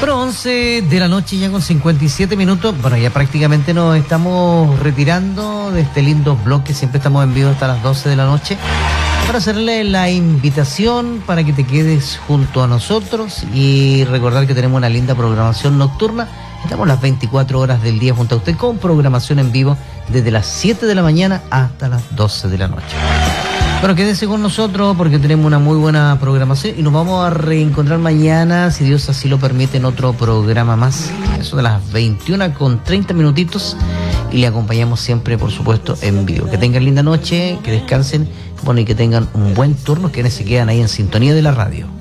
Bueno, 11 de la noche ya con 57 minutos. Bueno, ya prácticamente nos estamos retirando de este lindo blog que siempre estamos en vivo hasta las 12 de la noche. Para hacerle la invitación para que te quedes junto a nosotros y recordar que tenemos una linda programación nocturna. Estamos las 24 horas del día junto a usted con programación en vivo desde las 7 de la mañana hasta las 12 de la noche. Bueno, quédese con nosotros porque tenemos una muy buena programación y nos vamos a reencontrar mañana, si Dios así lo permite, en otro programa más. Eso de las 21 con 30 minutitos y le acompañamos siempre, por supuesto, en vivo. Que tengan linda noche, que descansen, bueno, y que tengan un buen turno, quienes se quedan ahí en sintonía de la radio.